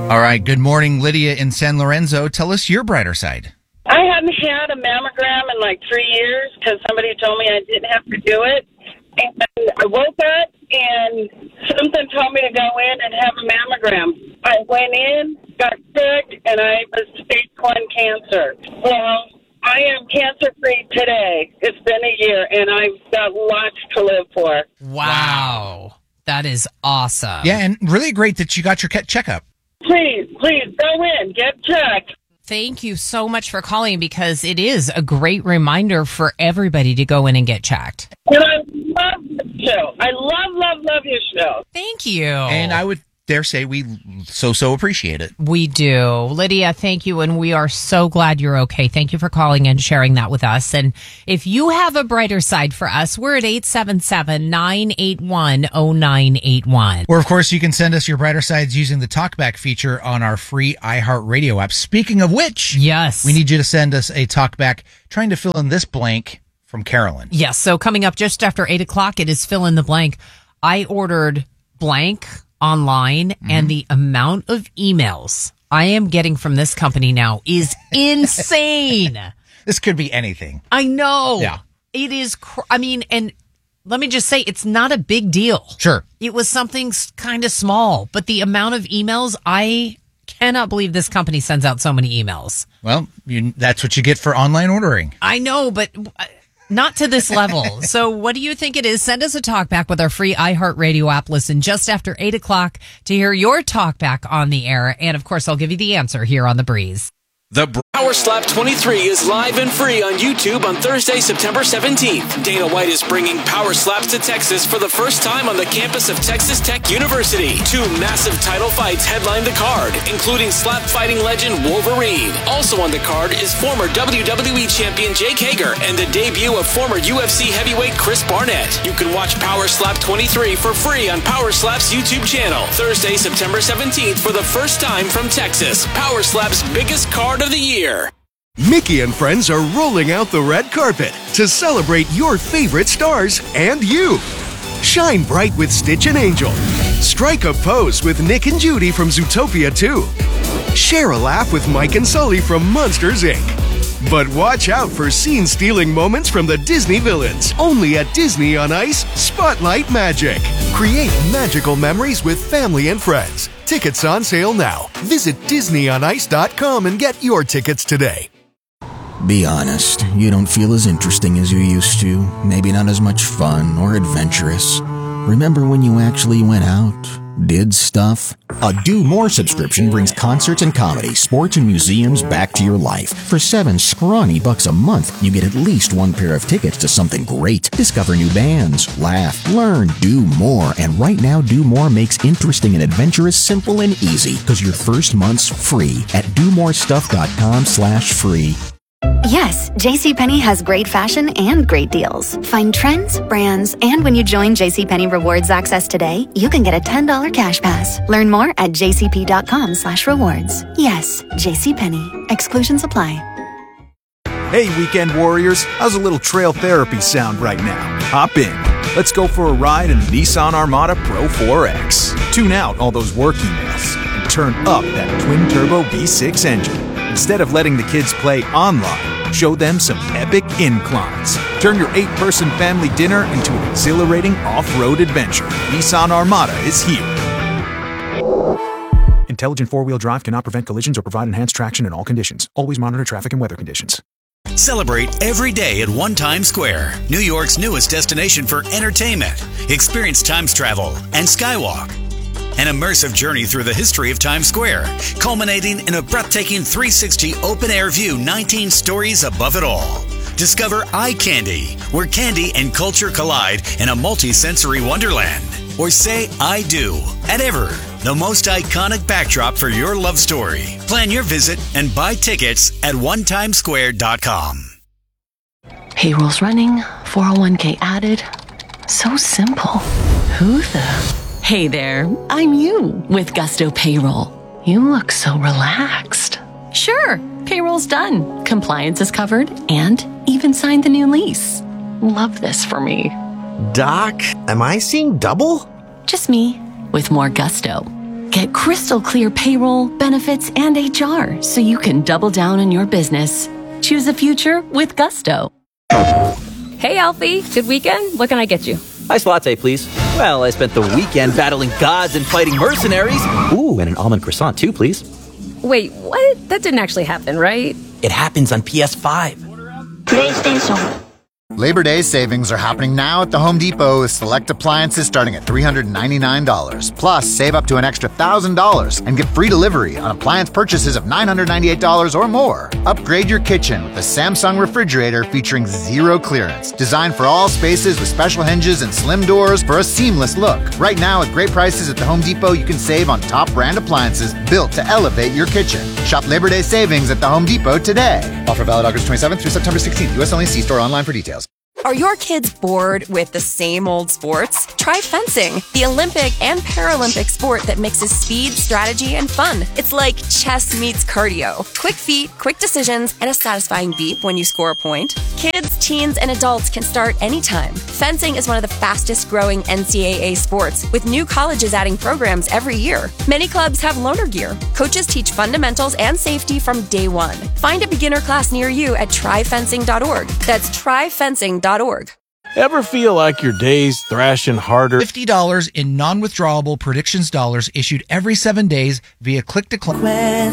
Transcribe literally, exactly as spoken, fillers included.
All right. Good morning, Lydia in San Lorenzo. Tell us your brighter side. I hadn't had a mammogram in like three years because somebody told me I didn't have to do it. And I woke up and something told me to go in and have a mammogram. I went in, got sick, and I was stage one cancer. Well, I am cancer-free today. It's been a year, and I've got lots to live for. Wow. That is awesome. Yeah, and really great that you got your checkup. Please, please, go in, get checked. Thank you so much for calling, because it is a great reminder for everybody to go in and get checked. And I love the show. I love, love, love your show. Thank you. And I would dare say we so, so appreciate it. We do. Lydia, thank you, and we are so glad you're okay. Thank you for calling and sharing that with us. And if you have a brighter side for us, we're at eight seven seven, nine eight one, oh nine eight one. Or, of course, you can send us your brighter sides using the TalkBack feature on our free iHeartRadio app. Speaking of which, yes, we need you to send us a TalkBack trying to fill in this blank from Carolyn. Yes, so coming up just after eight o'clock, it is fill in the blank. I ordered blank online, mm-hmm. and the amount of emails I am getting from this company now is insane. This could be anything. I know. Yeah. It is, cr- I mean, and let me just say, it's not a big deal. Sure. It was something kind of small, but the amount of emails, I cannot believe this company sends out so many emails. Well, you, that's what you get for online ordering. I know, but not to this level. So what do you think it is? Send us a talkback with our free iHeartRadio app. Listen just after eight o'clock to hear your talkback on the air. And, of course, I'll give you the answer here on The Breeze. The Power Slap twenty-three is live and free on YouTube on Thursday, September seventeenth. Dana White is bringing Power Slaps to Texas for the first time on the campus of Texas Tech University. Two massive title fights headline the card, including slap fighting legend Wolverine. Also on the card is former W W E champion Jake Hager and the debut of former U F C heavyweight Chris Barnett. You can watch Power Slap twenty-three for free on Power Slap's YouTube channel. Thursday, September seventeenth for the first time from Texas. Power Slap's biggest card of the year. Mickey and friends are rolling out the red carpet to celebrate your favorite stars and you. Shine bright with Stitch and Angel. Strike a pose with Nick and Judy from Zootopia two. Share a laugh with Mike and Sully from Monsters, Incorporated. But watch out for scene-stealing moments from the Disney villains. Only at Disney on Ice Spotlight Magic. Create magical memories with family and friends. Tickets on sale now. Visit Disney on Ice dot com and get your tickets today. Be honest, you don't feel as interesting as you used to. Maybe not as much fun or adventurous. Remember when you actually went out? Did stuff? A Do More subscription brings concerts and comedy, sports and museums back to your life. For seven scrawny bucks a month, you get at least one pair of tickets to something great. Discover new bands, laugh, learn, do more. And right now, Do More makes interesting and adventurous simple and easy, because your first month's free at do more stuff dot com slash free. Yes, JCPenney has great fashion and great deals. Find trends, brands, and when you join JCPenney Rewards Access today, you can get a ten dollars cash pass. Learn more at jcp.com slash rewards. Yes, JCPenney. Exclusions apply. Hey, weekend warriors. How's a little trail therapy sound right now? Hop in. Let's go for a ride in the Nissan Armada Pro four X. Tune out all those work emails and turn up that twin-turbo V six engine. Instead of letting the kids play online, show them some epic inclines. Turn your eight-person family dinner into an exhilarating off-road adventure. Nissan Armada is here. Intelligent four-wheel drive cannot prevent collisions or provide enhanced traction in all conditions. Always monitor traffic and weather conditions. Celebrate every day at One Times Square, New York's newest destination for entertainment. Experience Times Travel and Skywalk. An immersive journey through the history of Times Square, culminating in a breathtaking three sixty open-air view nineteen stories above it all. Discover Eye Candy, where candy and culture collide in a multi-sensory wonderland. Or say I do at Ever, the most iconic backdrop for your love story. Plan your visit and buy tickets at one times square dot com. Payroll's running, four oh one k added. So simple. Who the... Hey there, I'm you with Gusto Payroll. You look so relaxed. Sure, payroll's done. Compliance is covered and even signed the new lease. Love this for me. Doc, am I seeing double? Just me with more gusto. Get crystal clear payroll, benefits, and H R so you can double down on your business. Choose a future with Gusto. Hey, Alfie. Good weekend? What can I get you? Iced latte, please. Well, I spent the weekend battling gods and fighting mercenaries. Ooh, and an almond croissant, too, please. Wait, what? That didn't actually happen, right? It happens on P S five. PlayStation. Labor Day savings are happening now at the Home Depot with select appliances starting at three hundred ninety-nine dollars. Plus, save up to an extra one thousand dollars and get free delivery on appliance purchases of nine hundred ninety-eight dollars or more. Upgrade your kitchen with the Samsung refrigerator featuring zero clearance. Designed for all spaces with special hinges and slim doors for a seamless look. Right now, at great prices at the Home Depot, you can save on top brand appliances built to elevate your kitchen. Shop Labor Day savings at the Home Depot today. Offer valid August twenty-seventh through September sixteenth. U S only. See store online for details. Are your kids bored with the same old sports? Try fencing, the Olympic and Paralympic sport that mixes speed, strategy, and fun. It's like chess meets cardio. Quick feet, quick decisions, and a satisfying beep when you score a point. Kids, teens, and adults can start anytime. Fencing is one of the fastest growing N C double A sports, with new colleges adding programs every year. Many clubs have loaner gear. Coaches teach fundamentals and safety from day one. Find a beginner class near you at try fencing dot org. That's try fencing dot org. Ever feel like your day's thrashing harder? fifty dollars in non-withdrawable predictions dollars issued every seven days via click to click.